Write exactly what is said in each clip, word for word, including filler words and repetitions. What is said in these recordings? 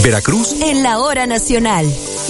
Veracruz en la hora nacional.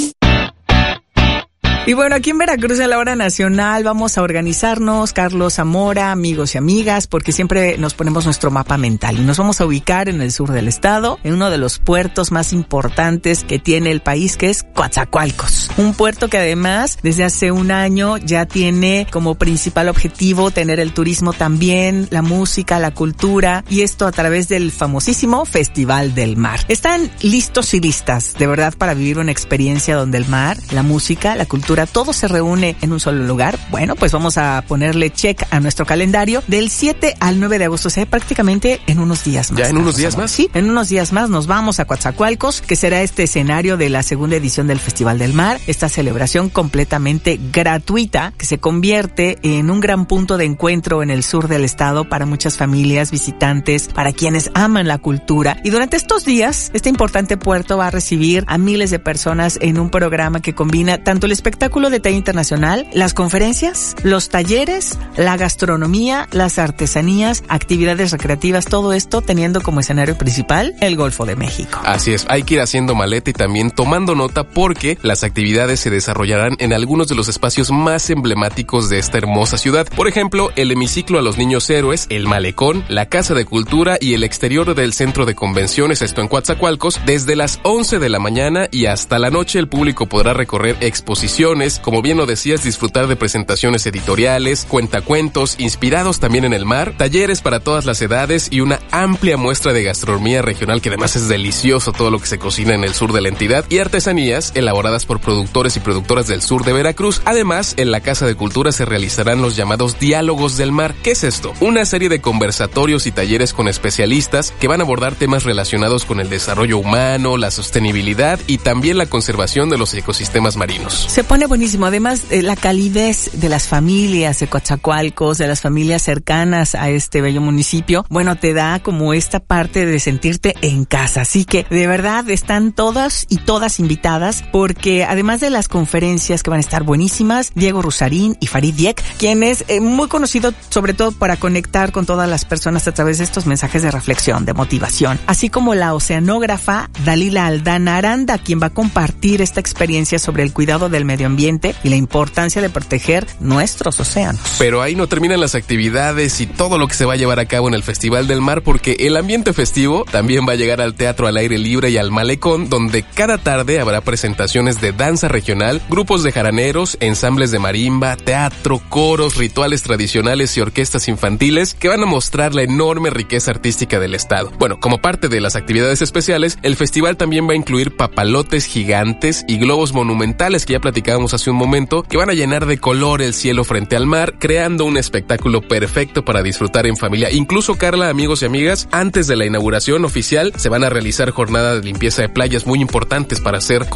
Y bueno, aquí en Veracruz en la hora nacional vamos a organizarnos, Carlos Zamora, amigos y amigas, porque siempre nos ponemos nuestro mapa mental y nos vamos a ubicar en el sur del estado, en uno de los puertos más importantes que tiene el país, que es Coatzacoalcos. Un puerto que además desde hace un año ya tiene como principal objetivo tener el turismo también, la música, la cultura, y esto a través del famosísimo Festival del Mar. Están listos y listas, de verdad, para vivir una experiencia donde el mar, la música, la cultura, todo se reúne en un solo lugar. Bueno, pues vamos a ponerle check a nuestro calendario del siete al nueve de agosto, o sea, prácticamente en unos días más. ¿Ya en unos días más? Sí, en unos días más nos vamos a Coatzacoalcos, que será este escenario de la segunda edición del Festival del Mar, esta celebración completamente gratuita que se convierte en un gran punto de encuentro en el sur del estado para muchas familias, visitantes, para quienes aman la cultura. Y durante estos días, este importante puerto va a recibir a miles de personas en un programa que combina tanto el espectáculo de talla internacional, las conferencias, los talleres, la gastronomía, las artesanías, actividades recreativas, todo esto teniendo como escenario principal el Golfo de México. Así es, hay que ir haciendo maleta y también tomando nota porque las actividades se desarrollarán en algunos de los espacios más emblemáticos de esta hermosa ciudad. Por ejemplo, el hemiciclo a los niños héroes, el malecón, la Casa de Cultura y el exterior del centro de convenciones, esto en Coatzacoalcos. Desde las once de la mañana y hasta la noche el público podrá recorrer exposiciones, como bien lo decías, disfrutar de presentaciones editoriales, cuentacuentos inspirados también en el mar, talleres para todas las edades y una amplia muestra de gastronomía regional, que además es delicioso todo lo que se cocina en el sur de la entidad, y artesanías elaboradas por productores y productoras del sur de Veracruz. Además, en la Casa de Cultura se realizarán los llamados Diálogos del Mar. ¿Qué es esto? Una serie de conversatorios y talleres con especialistas que van a abordar temas relacionados con el desarrollo humano, la sostenibilidad y también la conservación de los ecosistemas marinos. Se pone buenísimo. Además, eh, la calidez de las familias de Coatzacoalcos, de las familias cercanas a este bello municipio, bueno, te da como esta parte de sentirte en casa. Así que, de verdad, están todas y todas invitadas, porque además de las conferencias que van a estar buenísimas, Diego Rusarín y Farid Dieck, quien es eh, muy conocido sobre todo para conectar con todas las personas a través de estos mensajes de reflexión, de motivación, así como la oceanógrafa Dalila Aldana Aranda, quien va a compartir esta experiencia sobre el cuidado del medio ambiente y la importancia de proteger nuestros océanos. Pero ahí no terminan las actividades y todo lo que se va a llevar a cabo en el Festival del Mar, porque el ambiente festivo también va a llegar al teatro al aire libre y al malecón, donde cada tarde habrá presentaciones de danza regional, grupos de jaraneros, ensambles de marimba, teatro, coros, rituales tradicionales y orquestas infantiles que van a mostrar la enorme riqueza artística del estado. Bueno, como parte de las actividades especiales, el festival también va a incluir papalotes gigantes y globos monumentales que ya platicábamos hace un momento, que van a llenar de color el cielo frente al mar, creando un espectáculo perfecto para disfrutar en familia. Incluso, Carla, amigos y amigas, antes de la inauguración oficial se van a realizar jornadas de limpieza de playas muy importantes para hacer